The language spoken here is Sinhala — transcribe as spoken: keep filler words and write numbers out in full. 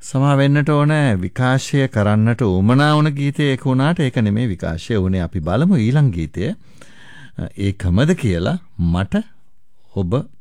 සමා වෙන්නට ඕන විකාශය කරන්නට උමනා වුණ ගීතය එක වුණාට ඒක නෙමේ විකාශය වුණේ. අපි බලමු ඊළඟ ගීතය ඒකමද කියලා මට ඔබ